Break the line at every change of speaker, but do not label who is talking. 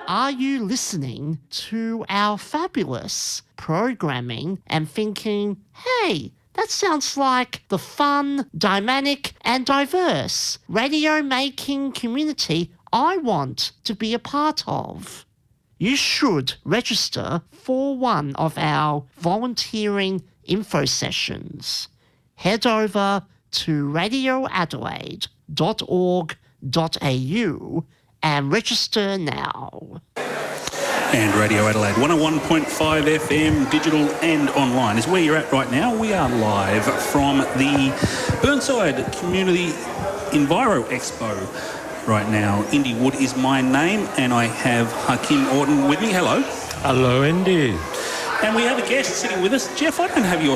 Are you listening to our fabulous programming and thinking, hey, that sounds like the fun, dynamic and diverse radio-making community I want to be a part of? You should register for one of our volunteering info sessions. Head over to radioadelaide.org.au and register now.
And Radio Adelaide 101.5 FM, digital and online is where you're at right now. We are live from the Burnside Community Enviro Expo right now. Indy Wood is my name and I have Hakim Orton with me. Hello.
Hello, Indy.
And we have a guest sitting with us. Jeff, I don't have your